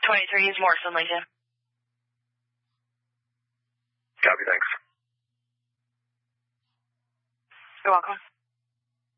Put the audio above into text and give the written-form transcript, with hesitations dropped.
23 is Morrison, Lincoln. Copy, thanks. You're welcome.